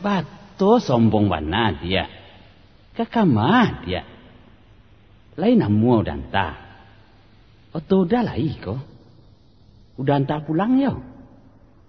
Bato sombong wana dia. Kakamah dia. Lain namu udanta. Oto udah lai ko. Udanta pulang yo.